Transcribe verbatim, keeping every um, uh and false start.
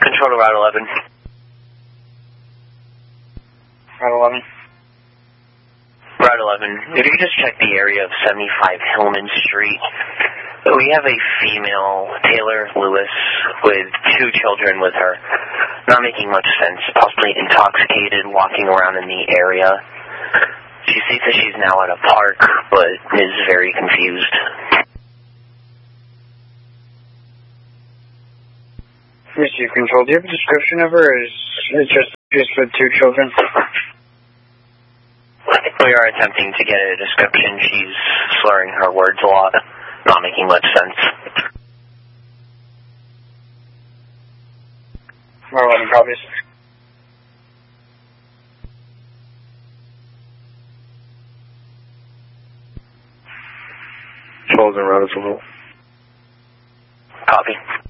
Control to Route eleven. Route eleven. Route eleven. If you could just check the area of seventy-five Hillman Street. We have a female, Taylor Lewis, with two children with her. Not making much sense. Possibly intoxicated, walking around in the area. She states that she's now at a park, but is very confused. Receive control. Do you have a description of her, or is it just, just with two children? We are attempting to get a description. She's slurring her words a lot. Not making much sense. Route eleven copies. Controls en route as well. Copy.